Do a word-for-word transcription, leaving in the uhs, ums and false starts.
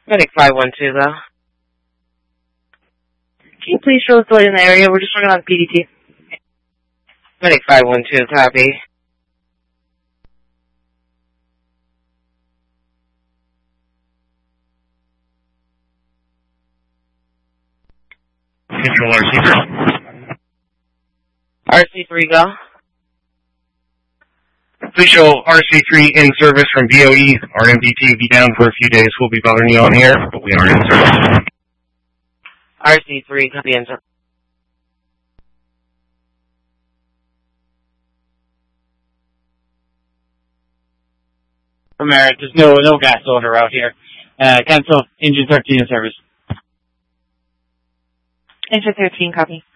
Medic five one two, though. Can you please show us the light in the area? We're just working on P D T. Medic five one two, copy. Control R C three. R C three, go. Please show R C three in service from B O E. Our M D T will be down for a few days. We'll be bothering you on air, but we are in service. R C three, copy, enter. From Merit, there's no no gas odor out here. Uh, cancel engine thirteen in service. Engine thirteen, copy.